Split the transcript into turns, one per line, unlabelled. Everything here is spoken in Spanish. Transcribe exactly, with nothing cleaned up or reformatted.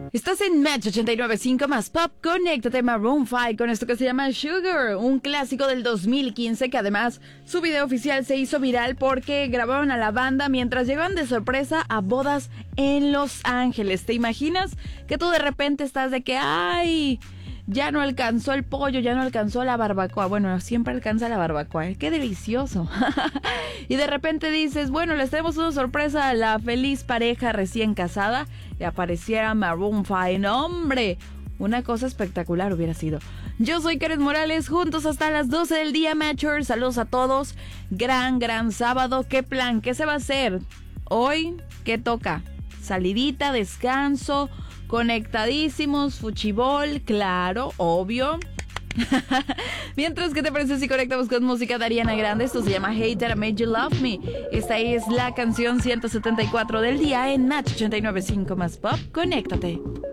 Estás en Match ochenta y nueve punto cinco más Pop. Conéctate Maroon cinco con esto que se llama Sugar, un clásico del dos mil quince que además su video oficial se hizo viral porque grabaron a la banda mientras llegaban de sorpresa a bodas en Los Ángeles. ¿Te imaginas que tú de repente estás de que ay, ya no alcanzó el pollo, ya no alcanzó la barbacoa? Bueno, siempre alcanza la barbacoa, ¿eh? ¡Qué delicioso! Y de repente dices, bueno, les tenemos una sorpresa a la feliz pareja recién casada. Y apareciera Maroon cinco. ¡No, hombre! Una cosa espectacular hubiera sido. Yo soy Karen Morales, juntos hasta las doce del día, Matchers. Saludos a todos. Gran, gran sábado. ¿Qué plan? ¿Qué se va a hacer? Hoy, ¿qué toca? Salidita, descanso, conectadísimos, fuchibol, claro, obvio. Mientras, ¿qué te parece si conectamos con música de Ariana Grande? Esto se llama Hater, I Made You Love Me. Esta es la canción ciento setenta y cuatro del día en Match ochenta y nueve punto cinco más Pop. Conéctate.